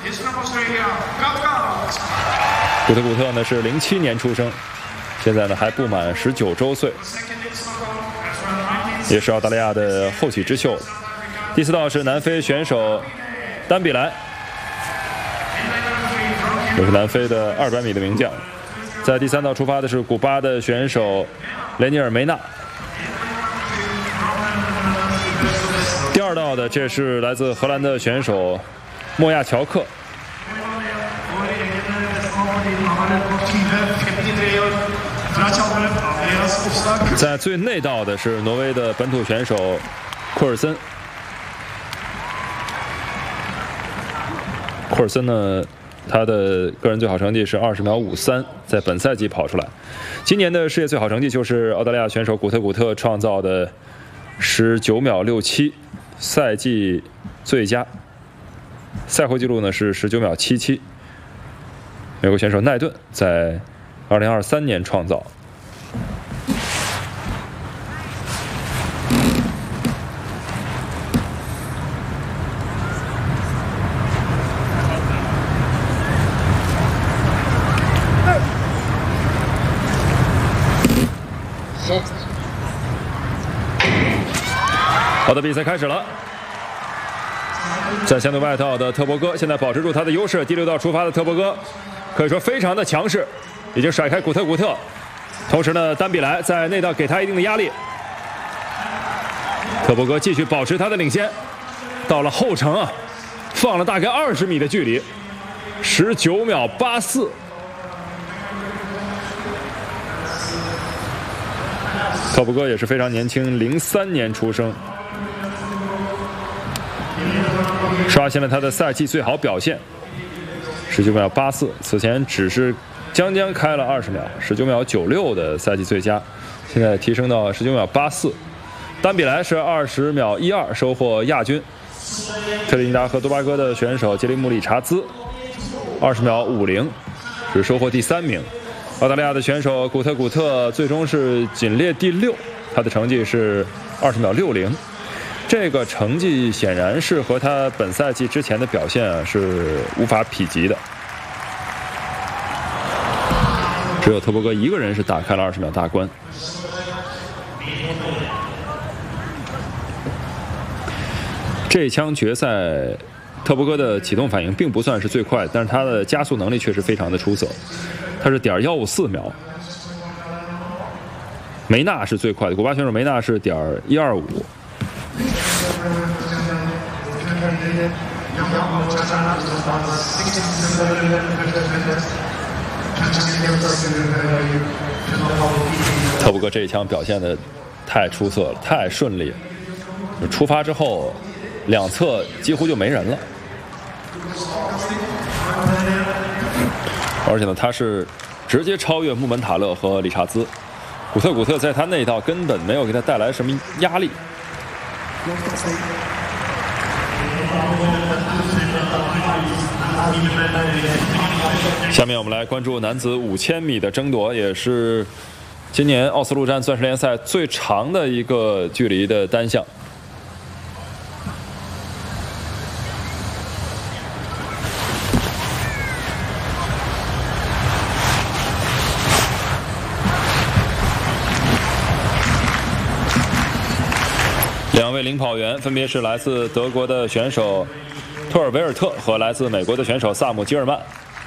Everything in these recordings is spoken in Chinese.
古特古特呢是07年出生，现在呢还不满19周岁，也是澳大利亚的后起之秀。第4道是南非选手丹比莱，也是南非的200米的名将。在第3道出发的是古巴的选手雷尼尔梅纳。第2道的这是来自荷兰的选手莫亚乔克。在最内道的是挪威的本土选手库尔森。库尔森呢，他的个人最好成绩是20秒53，在本赛季跑出来。今年的世界最好成绩就是澳大利亚选手古特古特创造的19秒67，赛季最佳。赛后纪录呢是19秒77。美国选手奈顿在2023年创造。好的，比赛开始了。在相对外道的特伯戈现在保持住他的优势。第6道出发的特伯戈可以说非常的强势，已经甩开古特古特。同时呢，丹比莱在内道给他一定的压力。特伯戈继续保持他的领先，到了后程啊，放了大概20米的距离，19秒84。特伯戈也是非常年轻，03年出生。刷新了他的赛季最好表现，19秒84，此前只是将开了20秒，19秒96的赛季最佳，现在提升到19秒84。丹比莱是20秒12收获亚军。特立尼达和多巴哥的选手杰里姆·理查兹20秒50，只收获第3名。澳大利亚的选手古特古特最终是仅列第6，他的成绩是20秒60。这个成绩显然是和他本赛季之前的表现是无法匹及的。只有特伯戈一个人是打开了20秒大关。这一枪决赛，特伯戈的启动反应并不算是最快，但是他的加速能力确实非常的出色。他是.154秒。梅纳是最快的，古巴选手梅纳是.125。特伯戈这一枪表现的太出色了，太顺利了。出发之后，两侧几乎就没人了。而且呢，他是直接超越穆门塔勒和理查兹。古特在他那一道根本没有给他带来什么压力。下面我们来关注男子5000米的争夺，也是今年奥斯陆战钻石联赛最长的一个距离的单项。两位领跑员分别是来自德国的选手托尔维尔特和来自美国的选手萨姆基尔曼。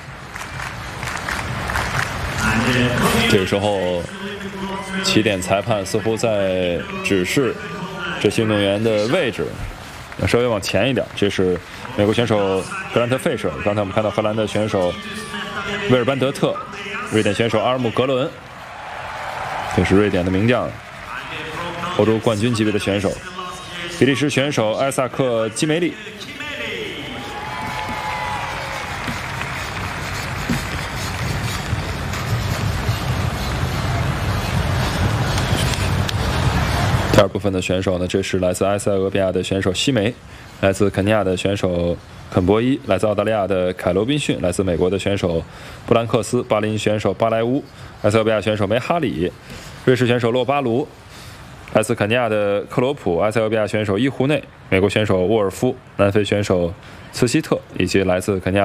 这个时候，起点裁判似乎在指示这些运动员的位置，稍微往前一点。这是美国选手格兰特·费舍，刚才我们看到荷兰的选手威尔班德特，瑞典选手阿尔姆格伦，这是瑞典的名将，欧洲冠军级别的选手。比利时选手艾萨克·基梅利。第二部分的选手呢，这是来自埃塞俄比亚的选手西梅，来自肯尼亚的选手肯博伊，来自澳大利亚的凯罗宾逊，来自美国的选手布兰克斯，巴林选手巴莱乌，埃塞俄比亚选手梅哈里，瑞士选手洛巴卢，来自肯尼亚的克罗普，埃塞俄比亚选手伊胡内，美国选手沃尔夫，南非选手茨希特，以及来自肯尼亚